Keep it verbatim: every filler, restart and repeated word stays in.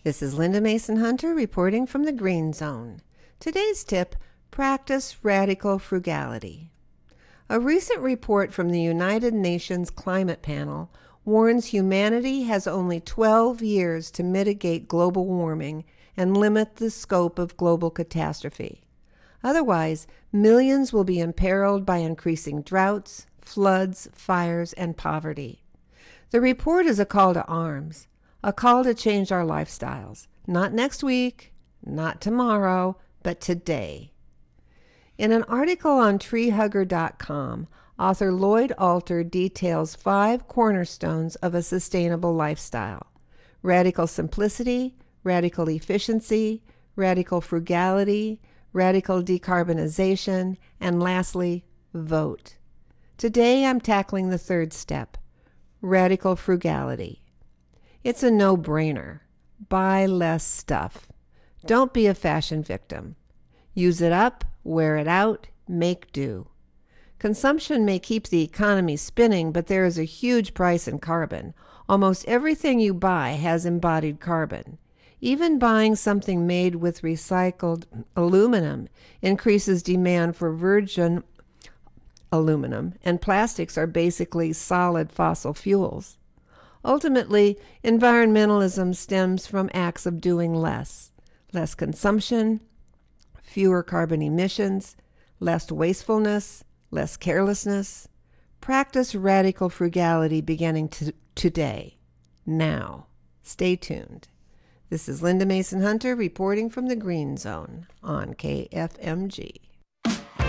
This is Linda Mason Hunter reporting from the Green Zone. Today's tip, practice radical frugality. A recent report from the United Nations Climate Panel warns humanity has only twelve years to mitigate global warming and limit the scope of global catastrophe. Otherwise, millions will be imperiled by increasing droughts, floods, fires, and poverty. The report is a call to arms, a call to change our lifestyles, not next week, not tomorrow, but today. In an article on tree hugger dot com, author Lloyd Alter details five cornerstones of a sustainable lifestyle: radical simplicity, radical efficiency, radical frugality, radical decarbonization, and lastly, vote. Today I'm tackling the third step, radical frugality. It's a no-brainer. Buy less stuff. Don't be a fashion victim. Use it up, wear it out, make do. Consumption may keep the economy spinning, but there is a huge price in carbon. Almost everything you buy has embodied carbon. Even buying something made with recycled aluminum increases demand for virgin aluminum, and plastics are basically solid fossil fuels. Ultimately, environmentalism stems from acts of doing less. Less consumption, fewer carbon emissions, less wastefulness, less carelessness. Practice radical frugality beginning to today, now. Stay tuned. This is Linda Mason Hunter reporting from the Green Zone on K F M G.